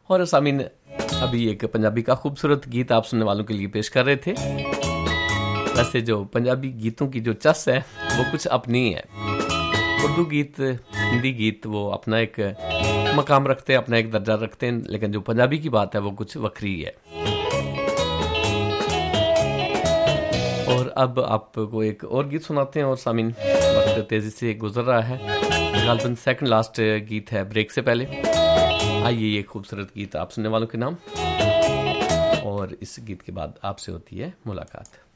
और सामीन अभी एक पंजाबी का खूबसूरत गीत आप सुनने वालों के लिए पेश कर रहे थे। वैसे जो पंजाबी गीतों की जो चस है वो कुछ अपनी है। उर्दू गीत, हिंदी गीत वो अपना एक मकाम रखते हैं, अपना एक दर्जा रखते हैं, लेकिन जो पंजाबी की बात है वो कुछ वक्री है। और अब आपको एक और गीत सुनाते हैं और सामीन वक्त तेज़ी से गुजर रहा है, गालबन सेकंड लास्ट गीत है ब्रेक से पहले। आइए ये खूबसूरत गीत आप सुनने वालों के नाम, और इस गीत के बाद आपसे होती है मुलाकात।